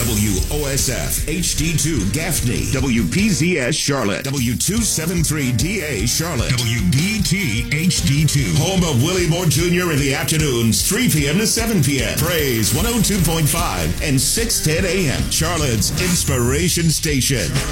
WOSF HD2 Gaffney, WPZS Charlotte, W273DA Charlotte, WBT HD2. Home of Willie Moore Jr. in the afternoons, 3 p.m. to 7 p.m. Praise 102.5 and 610 a.m. Charlotte's Inspiration Station.